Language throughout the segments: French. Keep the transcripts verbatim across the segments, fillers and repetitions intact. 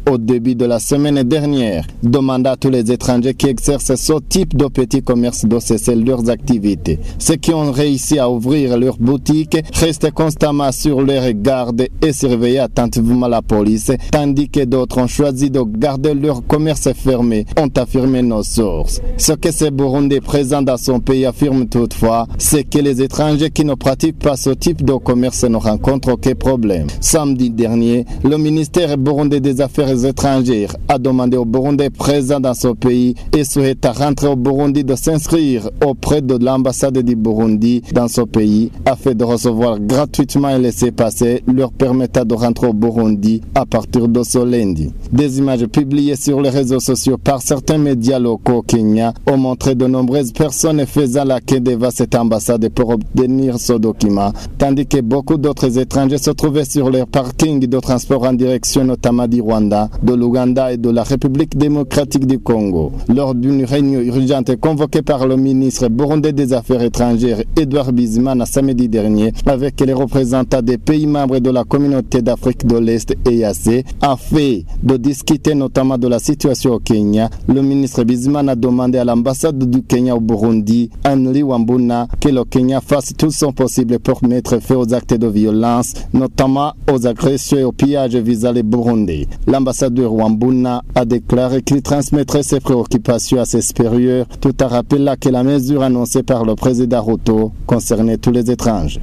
au début de la semaine dernière, demandant à tous les étrangers qui exercent ce type de petits commerces de cesser leurs activités. Ceux qui ont réussi à ouvrir leurs boutiques restent constamment sur leur garde et surveillent attentivement la police, tandis que d'autres ont choisi de garder leur commerce fermé, ont affirmé nos sources. Ce que ces Burundais présents dans son pays affirment toutefois, c'est que les étrangers qui ne pratiquent pas ce type de commerce ne rencontrent aucun problème. Samedi dernier, le ministère burundais des Affaires étrangères a demandé aux Burundais présents dans ce pays et souhaitent rentrer au Burundi de s'inscrire auprès de l'ambassade du Burundi dans ce pays afin de recevoir gratuitement un laissez-passer leur permettant de rentrer au Burundi à partir de ce lundi. Des images publiées sur les réseaux sociaux par certains médias locaux au Kenya ont montré de nombreuses personnes faisant la queue devant cette ambassade pour obtenir ce document, tandis que beaucoup d'autres étrangers se trouvaient sur leur parking de transport en direction notamment du Rwanda, de l'Ouganda et de la République démocratique du Congo. Lors d'une réunion urgente convoquée par le ministre burundais des Affaires étrangères Edouard Bizimana samedi dernier avec les représentants des pays membres de la communauté d'Afrique de l'Est E A C, afin de discuter notamment de la situation au Kenya, le ministre Bizimana a demandé à l'ambassade du Kenya au Burundi, Anli Wambuna, que le Kenya fasse tout son possible pour mettre fin aux actes de violence, notamment aux agressions et aux pillages visant les Burundais. L'ambassadeur Wambuna a déclaré qu'il transmettrait ses préoccupations à ses supérieurs, tout en rappelant que la mesure annoncée par le président Ruto concernait tous les étrangers.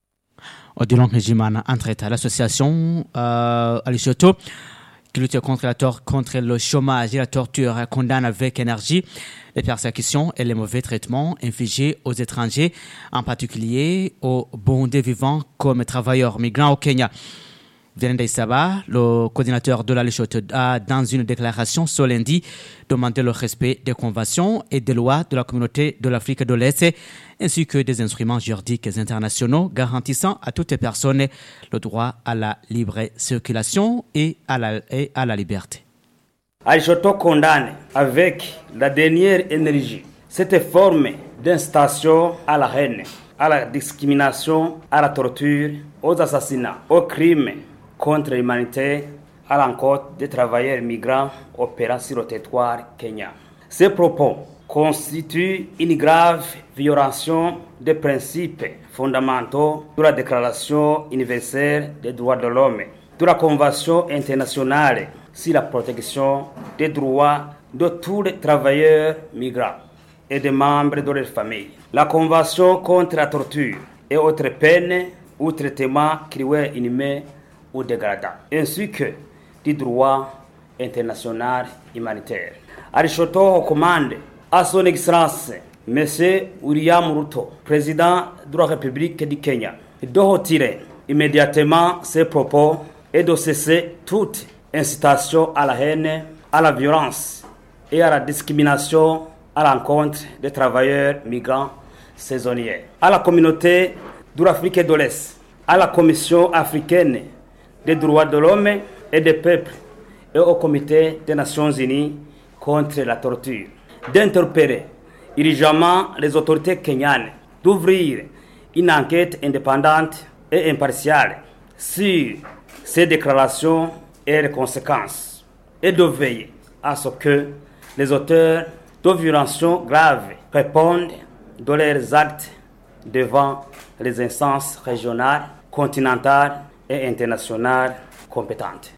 Odilon Njimana entrait à l'association euh, à Lesotho qui lutte contre, la tor- contre le chômage et la torture, condamne avec énergie les persécutions et les mauvais traitements infligés aux étrangers, en particulier aux Burundais vivant comme travailleurs migrants au Kenya. Vianney Saba, le coordinateur de la Lesotho, a, dans une déclaration ce lundi, demandé le respect des conventions et des lois de la communauté de l'Afrique de l'Est, ainsi que des instruments juridiques internationaux garantissant à toutes les personnes le droit à la libre circulation et à la, et à la liberté. Lesotho condamne avec la dernière énergie cette forme d'incitation à la haine, à la discrimination, à la torture, aux assassinats, aux crimes contre l'humanité à l'encontre des travailleurs migrants opérant sur le territoire kenyan. Ces propos constituent une grave violation des principes fondamentaux de la Déclaration universelle des droits de l'homme, de la Convention internationale sur la protection des droits de tous les travailleurs migrants et des membres de leurs familles, la Convention contre la torture et autres peines ou traitements cruels, inhumains ou dégradants, ainsi que du droit international humanitaire. Lesotho recommande à son Excellence M. William Ruto, président de la République du Kenya, de retirer immédiatement ses propos et de cesser toute incitation à la haine, à la violence et à la discrimination à l'encontre des travailleurs migrants saisonniers. À la communauté de l'Afrique de l'Est, à la Commission africaine des droits de l'homme et des peuples et au Comité des Nations Unies contre la torture, d'interpeller urgemment les autorités kenyanes d'ouvrir une enquête indépendante et impartiale sur ces déclarations et les conséquences, et de veiller à ce que les auteurs de violations graves répondent de leurs actes devant les instances régionales, continentales et internationales compétentes.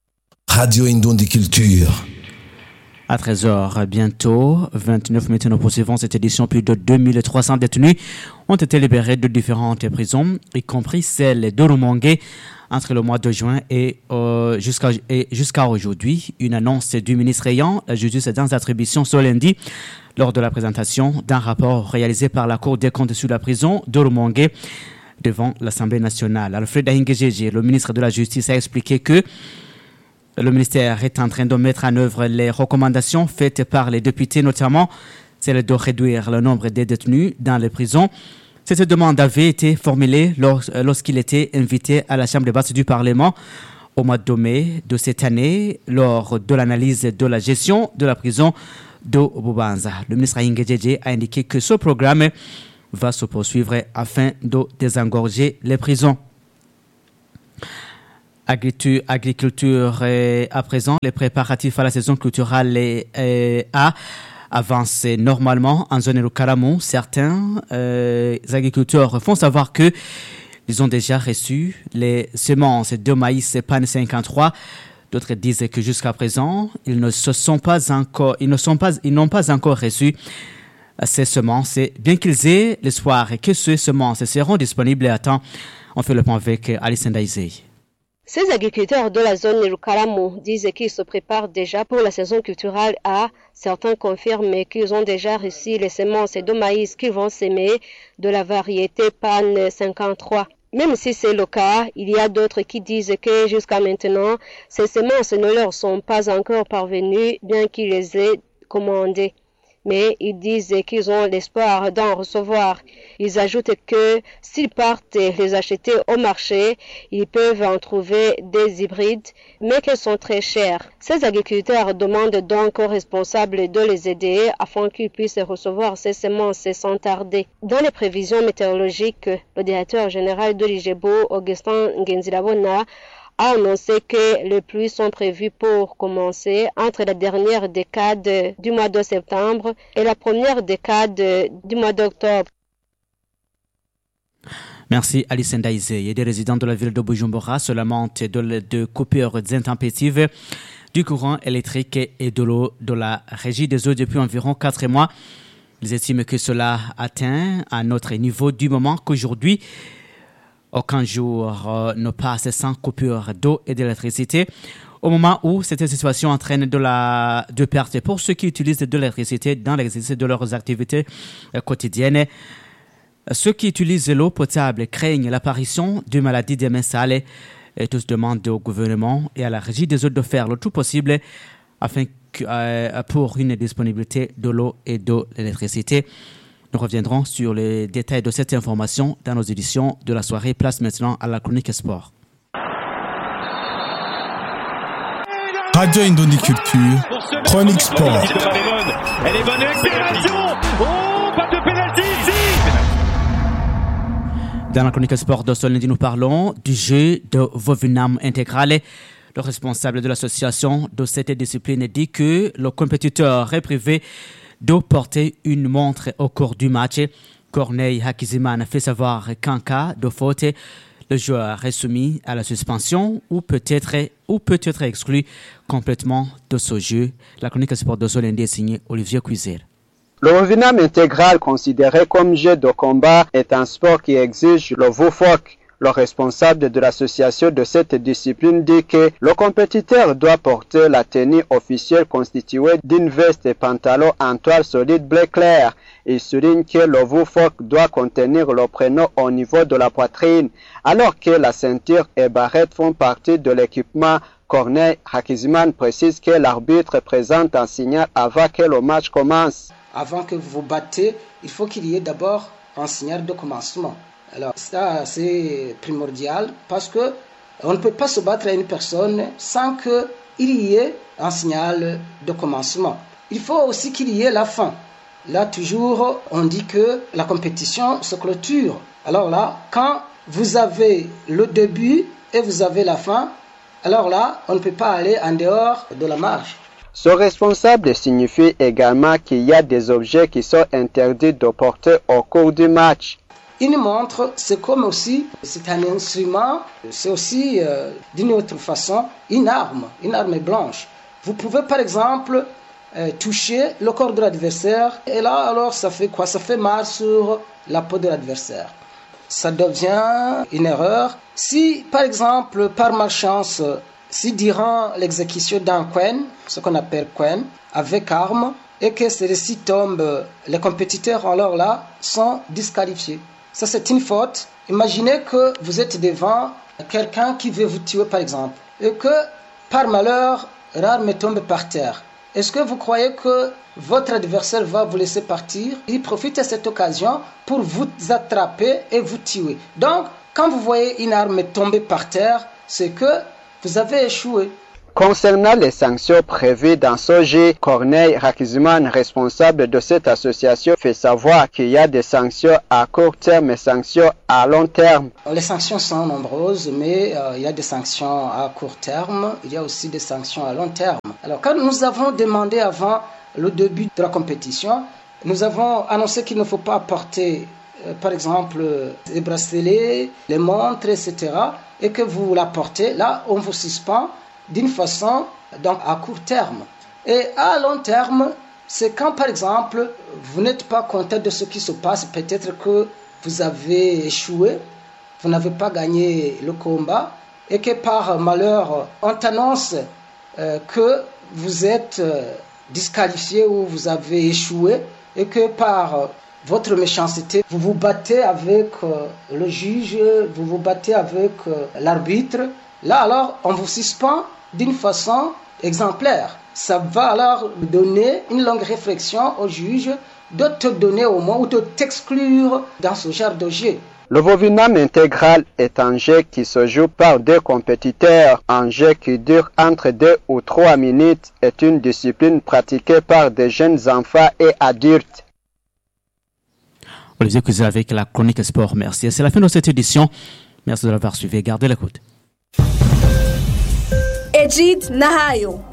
Radio Indondi Culture. À treize heures, bientôt, vingt-neuf minutes, nous poursuivons cette édition. Plus de deux mille trois cents détenus ont été libérés de différentes prisons, y compris celle de Rumongue, entre le mois de juin et, euh, jusqu'à, et jusqu'à aujourd'hui. Une annonce du ministre ayant la justice dans l'attribution ce lundi, lors de la présentation d'un rapport réalisé par la Cour des comptes sur la prison de Rumongue devant l'Assemblée nationale. Alfred Ahingéjé, le ministre de la Justice, a expliqué que le ministère est en train de mettre en œuvre les recommandations faites par les députés, notamment celle de réduire le nombre des détenus dans les prisons. Cette demande avait été formulée lors, lorsqu'il était invité à la Chambre des basses du Parlement au mois de mai de cette année, lors de l'analyse de la gestion de la prison de Bubanza. Le ministre Ahingéjé a indiqué que ce programme va se poursuivre afin de désengorger les prisons. Agriculture et à présent, les préparatifs à la saison culturelle et, et A avancent normalement en zone Rukaramo. Certains euh, agriculteurs font savoir que ils ont déjà reçu les semences de maïs P A N cinquante-trois. D'autres disent que jusqu'à présent, ils ne se sont pas encore, ils ne sont pas, ils n'ont pas encore reçu ces semences, bien qu'ils aient l'espoir que ces semences seront disponibles à temps. On fait le point avec Alice Ndaïsé. Ces agriculteurs de la zone Rukaramo disent qu'ils se préparent déjà pour la saison culturelle A. Certains confirment qu'ils ont déjà reçu les semences de maïs qu'ils vont s'aimer de la variété P A N cinquante-trois. Même si c'est le cas, il y a d'autres qui disent que jusqu'à maintenant, ces semences ne leur sont pas encore parvenues, bien qu'ils les aient commandées. Mais ils disent qu'ils ont l'espoir d'en recevoir. Ils ajoutent que s'ils partent les acheter au marché, ils peuvent en trouver des hybrides, mais qu'ils sont très chers. Ces agriculteurs demandent donc aux responsables de les aider afin qu'ils puissent recevoir ces semences sans tarder. Dans les prévisions météorologiques, le directeur général de l'I G B O, Augustin Ngenzirabona, a annoncé que les pluies sont prévues pour commencer entre la dernière décade du mois de septembre et la première décade du mois d'octobre. Merci Alice Ndaïsé. Et des résidents de la ville de Bujumbura se lamentent de, de coupures intempestives du courant électrique et de l'eau de la régie des eaux depuis environ quatre mois. Ils estiment que cela atteint un autre niveau du moment qu'aujourd'hui, aucun jour euh, ne passe sans coupure d'eau et d'électricité. Au moment où cette situation entraîne de la de perte pour ceux qui utilisent de l'électricité dans l'exercice de leurs activités euh, quotidiennes, ceux qui utilisent l'eau potable craignent l'apparition de maladies des mains sales. Et tous demandent au gouvernement et à la régie des eaux de faire le tout possible afin que, euh, pour une disponibilité de l'eau et de l'électricité. Nous reviendrons sur les détails de cette information dans nos éditions de la soirée. Place maintenant à la chronique sport. Radio Indondi Culture, chronique sport. Elle est bonne, accélération. Oh, pas de pénalty ici. Dans la chronique sport de ce lundi, nous parlons du jeu de Vovinam intégral. Le responsable de l'association de cette discipline dit que le compétiteur est privé de porter une montre au cours du match. Corneille Hakiziman fait savoir qu'en cas de faute, le joueur est soumis à la suspension ou peut être, ou peut être exclu complètement de ce jeu. La chronique sport de ce lundi est signée Olivier Cuisel. Le Vovinam intégral, considéré comme jeu de combat, est un sport qui exige le Vofok. Le responsable de l'association de cette discipline dit que le compétiteur doit porter la tenue officielle constituée d'une veste et pantalon en toile solide bleu clair. Il souligne que le Vofok doit contenir le prénom au niveau de la poitrine, alors que la ceinture et barrette font partie de l'équipement. Corneille Hakiziman précise que l'arbitre présente un signal avant que le match commence. Avant que vous battez, il faut qu'il y ait d'abord un signal de commencement. Alors ça c'est primordial parce que on ne peut pas se battre à une personne sans qu'il y ait un signal de commencement. Il faut aussi qu'il y ait la fin. Là toujours on dit que la compétition se clôture. Alors là quand vous avez le début et vous avez la fin, alors là on ne peut pas aller en dehors de la marche. Ce responsable signifie également qu'il y a des objets qui sont interdits de porter au cours du match. Une montre, c'est comme aussi, c'est un instrument, c'est aussi euh, d'une autre façon une arme, une arme blanche. Vous pouvez par exemple euh, toucher le corps de l'adversaire et là alors ça fait quoi? Ça fait mal sur la peau de l'adversaire. Ça devient une erreur. Si par exemple par malchance, si durant l'exécution d'un quen, ce qu'on appelle quen, avec arme, et que celui-ci tombe, les compétiteurs alors là sont disqualifiés. Ça c'est une faute. Imaginez que vous êtes devant quelqu'un qui veut vous tuer par exemple et que par malheur l'arme tombe par terre. Est-ce que vous croyez que votre adversaire va vous laisser partir? Il profite de cette occasion pour vous attraper et vous tuer. Donc quand vous voyez une arme tomber par terre, c'est que vous avez échoué. Concernant les sanctions prévues dans ce jeu, Corneille Rakizman, responsable de cette association, fait savoir qu'il y a des sanctions à court terme et sanctions à long terme. Les sanctions sont nombreuses, mais euh, il y a des sanctions à court terme, il y a aussi des sanctions à long terme. Alors, quand nous avons demandé avant le début de la compétition, nous avons annoncé qu'il ne faut pas porter, euh, par exemple, les bracelets, les montres, et cetera, et que vous la portez, là, on vous suspend d'une façon donc à court terme. Et à long terme, c'est quand, par exemple, vous n'êtes pas content de ce qui se passe, peut-être que vous avez échoué, vous n'avez pas gagné le combat, et que par malheur, on t'annonce euh, que vous êtes euh, disqualifié ou vous avez échoué, et que par euh, votre méchanceté, vous vous battez avec euh, le juge, vous vous battez avec euh, l'arbitre. Là, alors, on vous suspend d'une façon exemplaire. Ça va alors donner une longue réflexion au juge de te donner au moins ou de t'exclure dans ce genre de jeu. Le Vovinam intégral est un jeu qui se joue par deux compétiteurs. Un jeu qui dure entre deux ou trois minutes est une discipline pratiquée par des jeunes enfants et adultes. Olivier Cousin avec la chronique sport. Merci. C'est la fin de cette édition. Merci de l'avoir suivi. Gardez l'écoute. Ejid Nahayo.